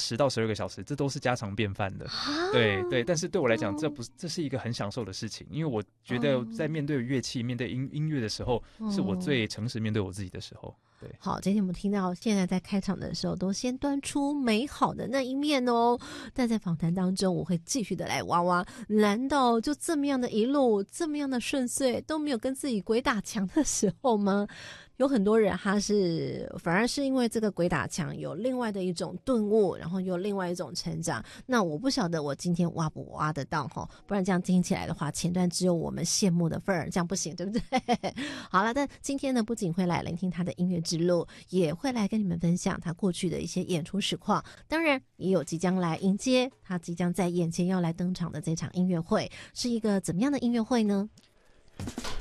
到12个小时，这都是家常便饭的。对对，但是对我来讲，这是一个很享受的事情，因为我觉得在面对乐器、面对音乐的时候，是我最诚实面对我自己的时候。对， 好，今天我们听到现在在开场的时候都先端出美好的那一面哦，但在访谈当中我会继续的来挖挖，难道就这么样的一路这么样的顺遂都没有跟自己鬼打墙的时候吗？有很多人他是反而是因为这个鬼打墙有另外的一种顿悟，然后有另外一种成长。那我不晓得我今天挖不挖得到齁，不然这样听起来的话，前段只有我们羡慕的份儿，这样不行，对不对？好了，但今天呢，不仅会来聆听他的音乐之路，也会来跟你们分享他过去的一些演出实况，当然也有即将来迎接他即将在眼前要来登场的这场音乐会，是一个怎么样的音乐会呢？